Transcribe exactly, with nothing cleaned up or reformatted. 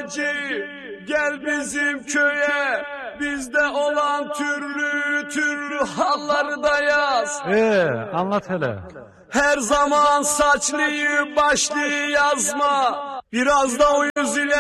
gazeteci, gel bizim köye, bizde olan türlü türlü halları da yaz. Ee, anlat hele. Her zaman saçlıyı başlıyı yazma, biraz da o yüz ile